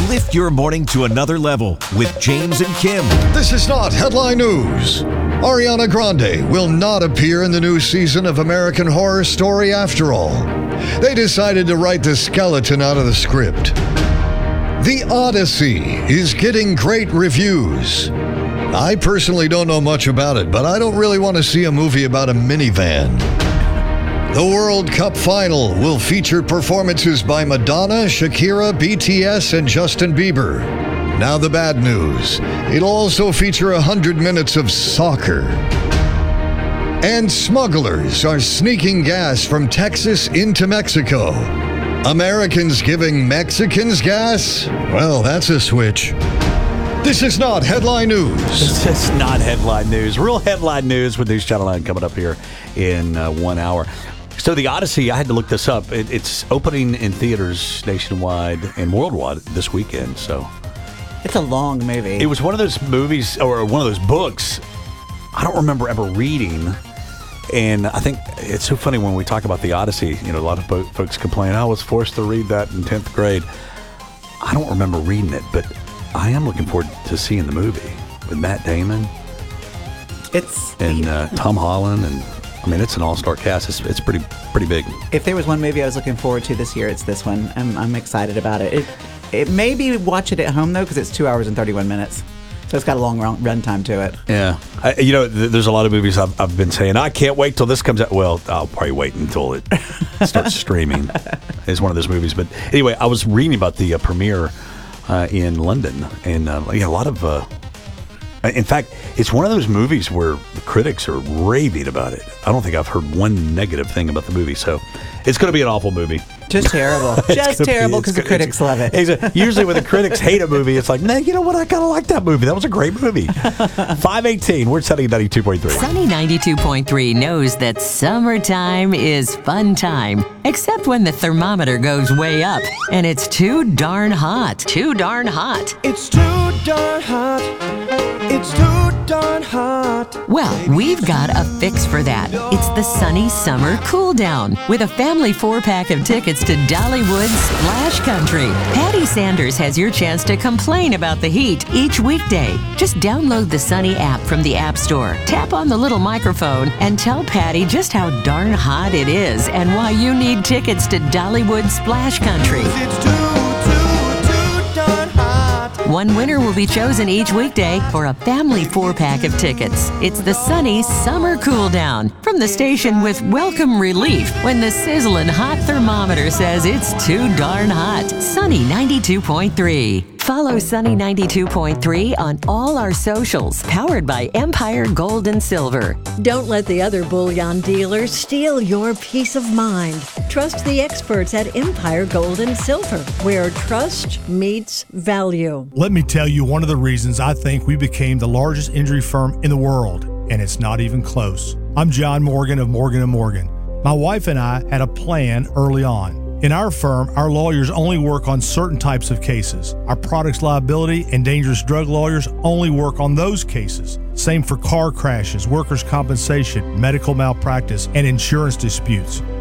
Lift your morning to another level with James and Kim. This is not headline news. Ariana Grande will not appear in the new season of American Horror Story after all. They decided to write the skeleton out of the script. The Odyssey is getting great reviews. I personally don't know much about it, but I don't really want to see a movie about a minivan. The World Cup final will feature performances by Madonna, Shakira, BTS, and Justin Bieber. Now the bad news. It'll also feature 100 minutes of soccer. And smugglers are sneaking gas from Texas into Mexico. Americans giving Mexicans gas? Well, that's a switch. This is not headline news. This is not headline news. Real headline news with News Channel 9 coming up here in 1 hour. So the Odyssey, I had to look this up. It's opening in theaters nationwide and worldwide this weekend. So it's a long movie. It was one of those movies or one of those books I don't remember ever reading. And I think it's so funny when we talk about the Odyssey, a lot of folks complain, I was forced to read that in 10th grade. I don't remember reading it, but I am looking forward to seeing the movie with Matt Damon. And Tom Holland, and it's an all-star cast. It's pretty big. If there was one movie I was looking forward to this year, it's this one. I'm excited about it. It maybe watch it at home though, because it's 2 hours and 31 minutes. So it's got a long run time to it. Yeah. There's a lot of movies I've been saying, I can't wait till this comes out. Well, I'll probably wait until it starts streaming. It's one of those movies. But anyway, I was reading about the premiere in London. And a lot of... in fact, it's one of those movies where the critics are raving about it. I don't think I've heard one negative thing about the movie. So it's going to be an awful movie. Just terrible. Just terrible because the critics love it. Usually when the critics hate a movie, it's like, nah, you know what? I kind of like that movie. That was a great movie. 518, we're Sunny 92.3. Sunny 92.3 knows that summertime is fun time, except when the thermometer goes way up and it's too darn hot. Too darn hot. It's too darn hot. It's too darn hot. Well, we've got a fix for that. It's the Sunny Summer Cool Down with a family 4-pack of tickets to Dollywood Splash Country. Patty Sanders has your chance to complain about the heat each weekday. Just download the Sunny app from the App Store, tap on the little microphone, and tell Patty just how darn hot it is and why you need tickets to Dollywood Splash Country. It's too darn hot. One winner will be chosen each weekday for a family 4-pack of tickets. It's the Sunny Summer Cool Down from the station with welcome relief when the sizzling hot thermometer says it's too darn hot. Sunny 92.3. Follow Sunny 92.3 on all our socials, powered by Empire Gold and Silver. Don't let the other bullion dealers steal your peace of mind. Trust the experts at Empire Gold and Silver, where trust meets value. Let me tell you one of the reasons I think we became the largest injury firm in the world, and it's not even close. I'm John Morgan of Morgan & Morgan. My wife and I had a plan early on. In our firm, our lawyers only work on certain types of cases. Our products liability and dangerous drug lawyers only work on those cases. Same for car crashes, workers' compensation, medical malpractice, and insurance disputes.